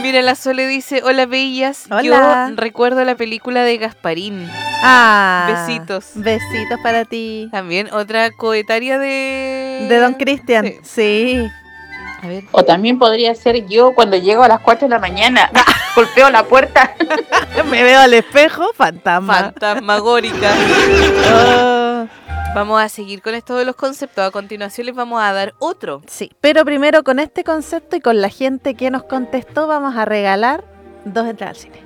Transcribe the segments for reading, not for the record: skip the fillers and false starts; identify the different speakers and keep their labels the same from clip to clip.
Speaker 1: Mira, la Sole dice, hola bellas,
Speaker 2: Hola.
Speaker 1: yo recuerdo la película de Gasparín. Besitos.
Speaker 2: Besitos para ti.
Speaker 1: También otra coetaria de...
Speaker 2: De Don Cristian.
Speaker 1: Sí.
Speaker 2: Sí.
Speaker 1: A ver.
Speaker 3: O también podría ser yo cuando llego a las 4 de la mañana, golpeo la puerta.
Speaker 2: Me veo al espejo, fantasma.
Speaker 1: Fantasmagórica.
Speaker 2: Oh.
Speaker 1: Vamos a seguir con esto de los conceptos. A continuación les vamos a dar otro.
Speaker 2: Sí, pero primero con este concepto y con la gente que nos contestó vamos a regalar 2 entradas al cine.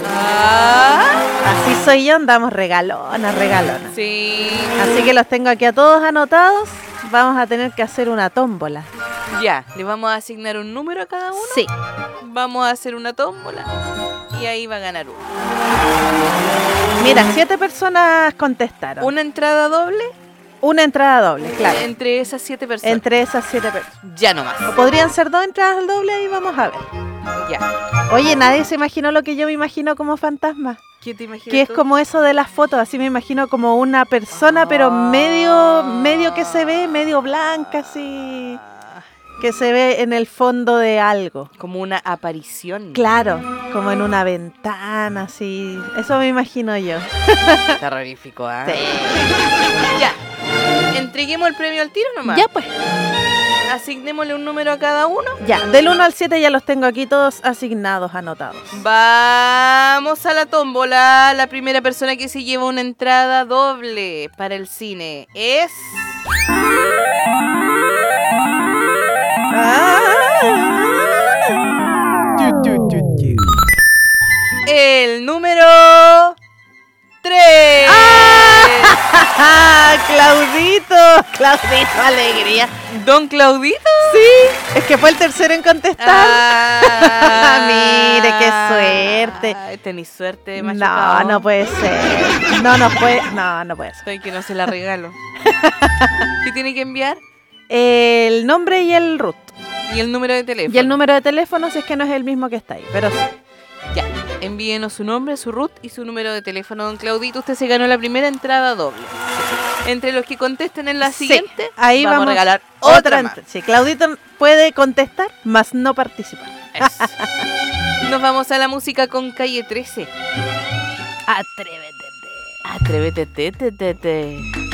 Speaker 2: Así soy yo, andamos regalonas.
Speaker 1: Sí.
Speaker 2: Así que los tengo aquí a todos anotados. Vamos a tener que hacer una tómbola.
Speaker 1: Ya, le vamos a asignar un número a cada uno.
Speaker 2: Sí.
Speaker 1: Vamos a hacer una tómbola y ahí va a ganar uno.
Speaker 2: Mira, 7 personas contestaron.
Speaker 1: ¿Una entrada doble?
Speaker 2: Una entrada doble, claro.
Speaker 1: Entre esas 7 personas.
Speaker 2: Entre esas 7 personas.
Speaker 1: Ya nomás.
Speaker 2: O podrían ser 2 entradas al doble y vamos a ver.
Speaker 1: Ya.
Speaker 2: Oye, nadie se imaginó lo que yo me imagino como fantasma.
Speaker 1: ¿Qué te imaginas?
Speaker 2: Que es
Speaker 1: tú?
Speaker 2: como eso de las fotos, así me imagino como una persona, pero medio que se ve, medio blanca, así, que se ve en el fondo de algo.
Speaker 1: Como una aparición.
Speaker 2: Claro, como en una ventana, así. Eso me imagino yo.
Speaker 1: Terrorífico, ¿ah?
Speaker 2: Sí.
Speaker 1: Ya. Entreguemos el premio al tiro nomás.
Speaker 2: Ya pues.
Speaker 1: Asignémosle un número a cada uno.
Speaker 2: Ya, del 1 al 7 ya los tengo aquí todos asignados, anotados.
Speaker 1: Vamos a la tómbola. La primera persona que se lleva una entrada doble para el cine es... El número 3.
Speaker 2: Claudito, alegría.
Speaker 1: ¿Don Claudito?
Speaker 2: Sí, es que fue el tercero en contestar. Mire, qué suerte.
Speaker 1: Ay, tenés suerte, machucado.
Speaker 2: No puede ser. No puede ser.
Speaker 1: Estoy que no se la regalo. ¿Qué tiene que enviar?
Speaker 2: El nombre y el root.
Speaker 1: Y el número de teléfono.
Speaker 2: Y el número de teléfono si es que no es el mismo que está ahí, pero sí.
Speaker 1: Ya, envíenos su nombre, su root y su número de teléfono. Don Claudito, usted se ganó la primera entrada doble. Entre los que contesten en la siguiente,
Speaker 2: ahí
Speaker 1: vamos a regalar otra más.
Speaker 2: Sí, Claudito puede contestar, mas no participar.
Speaker 1: Eso. Nos vamos a la música con Calle 13.
Speaker 2: Atrévete.
Speaker 1: Atrévete.